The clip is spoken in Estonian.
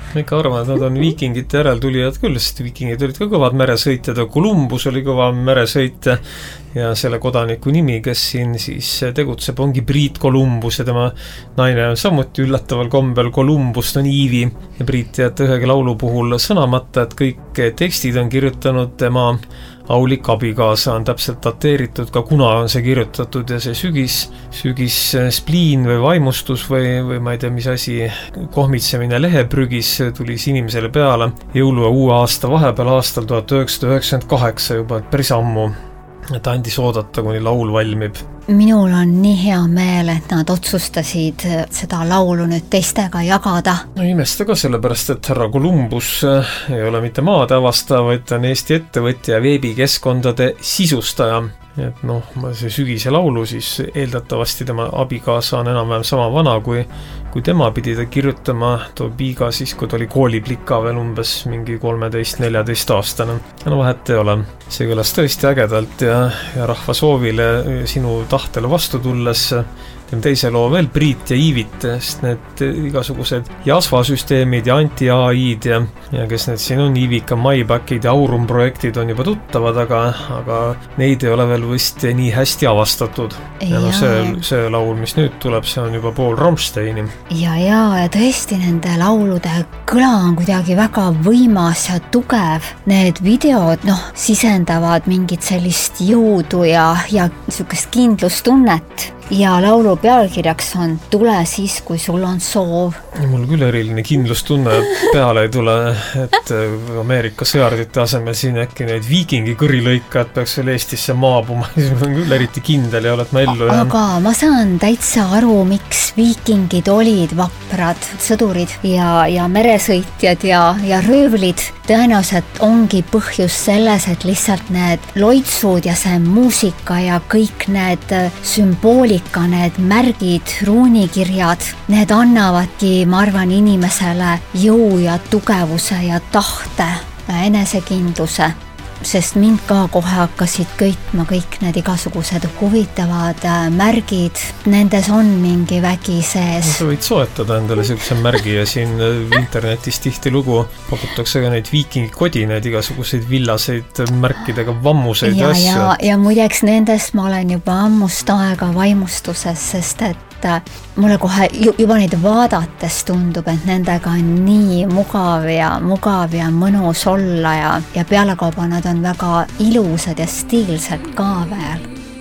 ikka arvan, et nad on viikingite järeltulijad küll, sest viikingid olid ka kõvad meresõitjad ja Columbus oli kõva meresõitja ja selle kodaniku nimi, kes siin siis tegutseb, ongi Priit Columbus ja tema naine on samuti üllataval kombel Columbust on Iivi ja Priit jätta ühegi laulu puhul sõnamata, et kõik tekstid on kirjutanud tema aulik abikaasa, on täpselt dateeritud ka kuna on see kirjutatud ja see sügis spliin või vaimustus või ma ei tea, mis asi, kohmitsemine leheprügis tuli inimesele peale jõulu ja uue aasta vahepeal aastal 1998 juba päris ammu, et andis oodata, kuni laul valmib. Minul on nii hea meel, et nad otsustasid seda laulu nüüd teistega jagada. No imesta ka sellepärast, et härra Columbus ei ole mitte maade avastaja, vaid ta on Eesti ettevõtja ja veebikeskkondade sisustaja. Et noh, see sügise laulu siis eeldatavasti tema abikaasa on enam-vähem sama vana, kui tema pidi ta kirjutama too piiga siis, kui ta oli kooliplika veel umbes mingi 13-14 aastane. No vahet ei ole. See kõlas tõesti ägedalt ja rahva soovile sinu tahtele vastu tulles teeme teise loo veel Priit ja Iivit, sest need igasugused JASVA-süsteemid ja anti-AI-d ja kes need siin on, Iivika, MyBackid ja Aurum projektid on juba tuttavad, aga neid ei ole veel vist nii hästi avastatud. Ja no see laul, mis nüüd tuleb, see on juba pool Rammsteini. Ja tõesti nende laulude kõla on kuidagi väga võimas ja tugev. Need videod, sisendavad mingit sellist jõudu ja niisugust kindlustunnet. Ja laulu pealkirjaks on Tule siis, kui sul on soov. Mul küll eriline kindlustunne peale ei tule, et Ameerika sõjardite asemel siin äkki neid viikingi kõrilõikad peaks veel Eestisse maabuma. See on küll eriti kindel ja oled ma ellu jäänud. Aga ma saan täitsa aru, miks viikingid olid vaprad sõdurid ja meresõitjad ja röövlid. Tõenäoliselt ongi põhjus selles, et lihtsalt need loitsud ja see muusika ja kõik need sümboolika, need märgid, ruunikirjad, need annavadki, ma arvan, inimesele jõu ja tugevuse ja tahte ja enesekindluse. Sest mind ka kohe hakkasid köitma kõik need igasugused huvitavad märgid. Nendes on mingi vägi sees. Sa võid soetada endale sellise märgi ja siin internetis tihti lugu pakutakse ka neid viikingikodinaid, igasuguseid villaseid märkidega vammuseid ja asju. Ja muideks nendest ma olen juba ammust aega vaimustuses, sest et mulle kohe juba neid vaadates tundub, et nendega on nii mugav ja mõnus olla ja pealekauba nad on väga ilusad ja stiilsed ka veel.